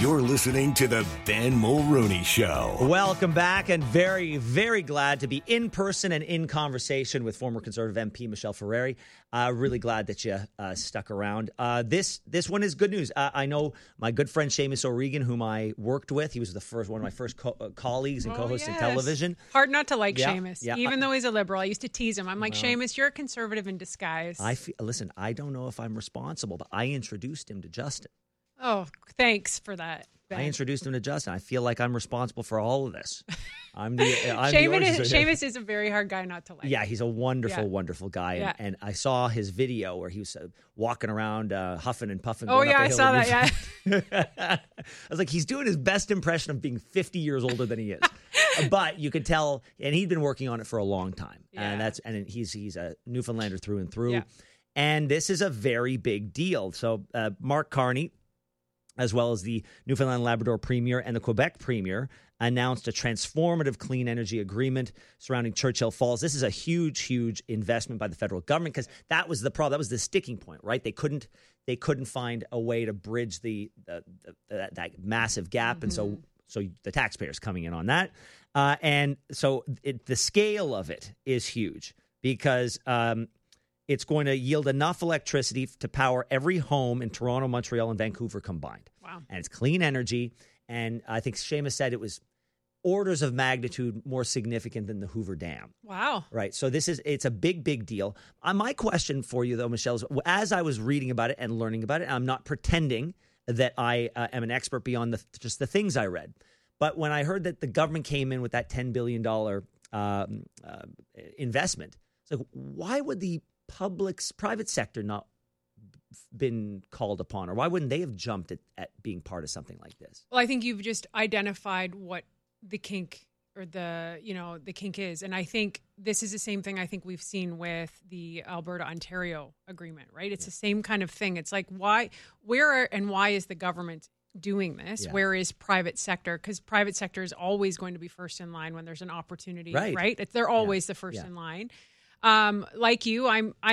You're listening to the Ben Mulrooney Show. Welcome back, and very, very glad to be in person and in conversation with former Conservative MP Michelle Ferreri. Really glad that you stuck around. This one is good news. I know my good friend Seamus O'Regan, whom I worked with. He was one of my first colleagues and co-hosting television. Hard not to like Seamus, even though he's a Liberal. I used to tease him. I'm like, Seamus, you're a Conservative in disguise. Listen, I don't know if I'm responsible, but I introduced him to Justin. Oh, thanks for that, Ben. I introduced him to Justin. I feel like I'm responsible for all of this. Seamus is a very hard guy not to like. Yeah, he's a wonderful, wonderful guy. Yeah. And I saw his video where he was walking around huffing and puffing. Oh, yeah, I saw that, I was like, he's doing his best impression of being 50 years older than he is. But you could tell, and he'd been working on it for a long time. Yeah. And he's a Newfoundlander through and through. Yeah. And this is a very big deal. So Mark Carney, as well as the Newfoundland and Labrador Premier and the Quebec Premier, announced a transformative clean energy agreement surrounding Churchill Falls. This is a huge, huge investment by the federal government because that was the problem. That was the sticking point, right? They couldn't find a way to bridge that massive gap, Mm-hmm. and so the taxpayers coming in on that, and so the scale of it is huge because. It's going to yield enough electricity to power every home in Toronto, Montreal, and Vancouver combined. Wow. And it's clean energy. And I think Seamus said it was orders of magnitude more significant than the Hoover Dam. Wow. Right. So it's a big, big deal. My question for you, though, Michelle, is as I was reading about it and learning about it, I'm not pretending that I am an expert beyond just the things I read. But when I heard that the government came in with that $10 billion investment, it's like, why would the private sector not been called upon, or why wouldn't they have jumped at being part of something like this? Well, I think you've just identified what the kink or the kink is. And I think this is the same thing I think we've seen with the Alberta-Ontario agreement, right? It's the same kind of thing. It's like, why is the government doing this? Yeah. Where is private sector? Because private sector is always going to be first in line when there's an opportunity, right? They're always the first in line. Like you, I'm